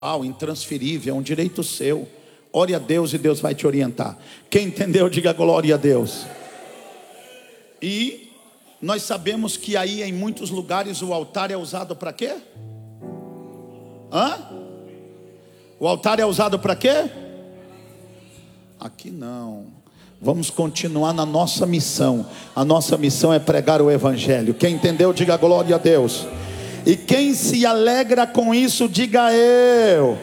intransferível, é um direito seu. Ore a Deus e Deus vai te orientar. Quem entendeu, diga glória a Deus. E nós sabemos que aí em muitos lugares o altar é usado para quê? O altar é usado para quê? Aqui não. Vamos continuar na nossa missão. A nossa missão é pregar o Evangelho. Quem entendeu, diga glória a Deus. E quem se alegra com isso, diga eu.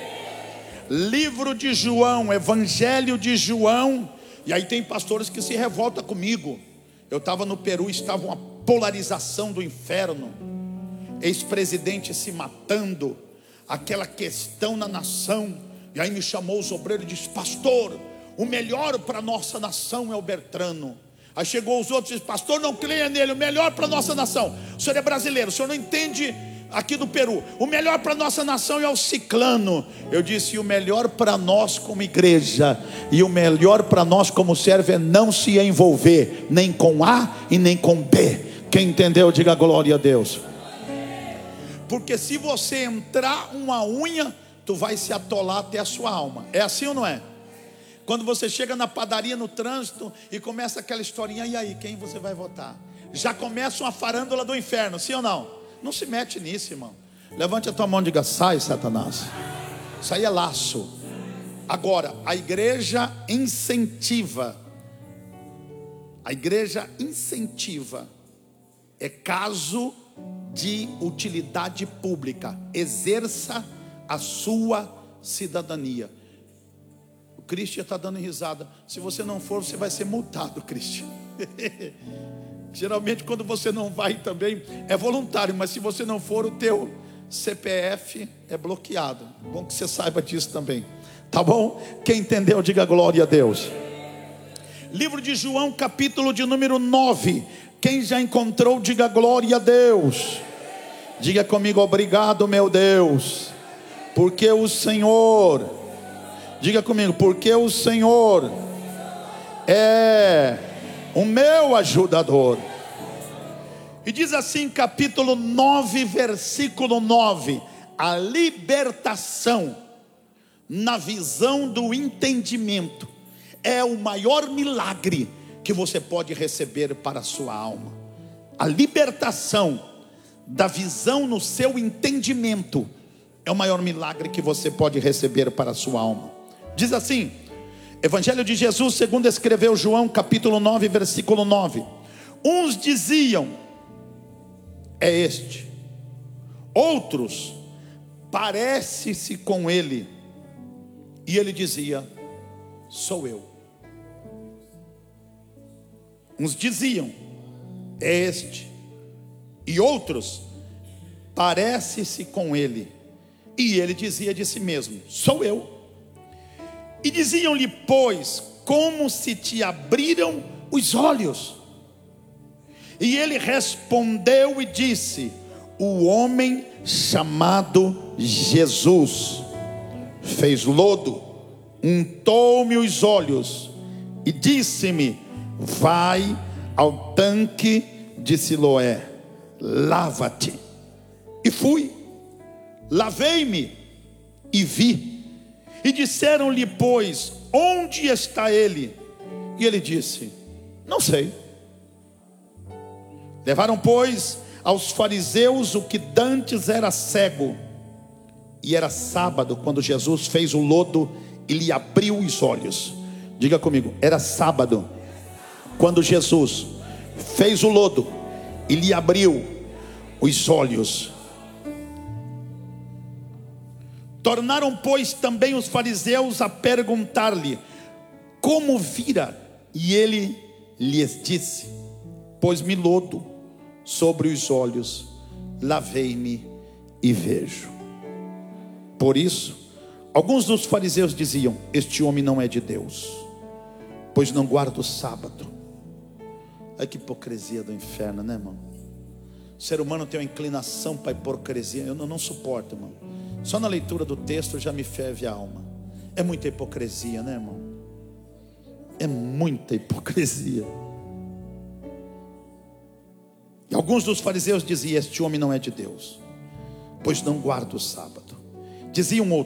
Livro de João, Evangelho de João. E aí tem pastores que se revoltam comigo. Eu estava no Peru, estava uma polarização do inferno, ex-presidente se matando, aquela questão na nação. E aí me chamou os obreiros e disse: pastor, o melhor para a nossa nação é o Bertrano. Aí chegou os outros e disse: pastor, não creia nele, o melhor para a nossa nação. O senhor é brasileiro, o senhor não entende aqui do Peru. O melhor para a nossa nação é o ciclano. Eu disse: e o melhor para nós como igreja, e o melhor para nós como servo é não se envolver nem com A e nem com B. Quem entendeu, diga glória a Deus. Porque se você entrar uma unha, tu vai se atolar até a sua alma. É assim ou não é? Quando você chega na padaria, no trânsito, e começa aquela historinha: e aí, quem você vai votar? Já começa uma farândola do inferno, sim ou não? Não se mete nisso, irmão. Levante a tua mão e diga: sai, Satanás. Isso aí é laço. Agora, a igreja incentiva. A igreja incentiva. É caso de utilidade pública. Exerça a sua cidadania. O Cristian está dando risada. Se você não for, você vai ser multado, Cristian. Geralmente quando você não vai também é voluntário, mas se você não for, o teu CPF é bloqueado. Bom que você saiba disso também. Tá bom? Quem entendeu, diga glória a Deus. Livro de João, capítulo de número 9. Quem já encontrou, diga glória a Deus. Diga comigo: obrigado, meu Deus, porque o Senhor, diga comigo, porque o Senhor é o meu ajudador. E diz assim, capítulo 9, versículo 9: a libertação na visão do entendimento é o maior milagre que você pode receber para a sua alma. A libertação da visão no seu entendimento é o maior milagre que você pode receber para a sua alma. Diz assim, Evangelho de Jesus segundo escreveu João, capítulo 9, versículo 9: uns diziam: é este. Outros: parece-se com ele. E ele dizia: sou eu. Uns diziam: é este. E outros: parece-se com ele. E ele dizia de si mesmo: sou eu. E diziam-lhe, pois, como se te abriram os olhos? E ele respondeu e disse: o homem chamado Jesus fez lodo, untou-me os olhos e disse-me: vai ao tanque de Siloé, lava-te. E fui, lavei-me e vi. E disseram-lhe, pois, onde está ele? E ele disse: não sei. Levaram, pois, aos fariseus o que dantes era cego. E era sábado quando Jesus fez o lodo e lhe abriu os olhos. Diga comigo: era sábado quando Jesus fez o lodo e lhe abriu os olhos. Tornaram, pois, também os fariseus a perguntar-lhe como vira. E ele lhes disse: pôs-me lodo sobre os olhos, lavei-me e vejo. Por isso, alguns dos fariseus diziam: este homem não é de Deus, pois não guarda o sábado. Olha que hipocrisia do inferno, né, irmão? O ser humano tem uma inclinação para a hipocrisia. Eu não suporto, irmão. Só na leitura do texto já me ferve a alma. É muita hipocrisia, né, irmão? É muita hipocrisia. E alguns dos fariseus diziam: este homem não é de Deus, pois não guarda o sábado. Dizia um outro.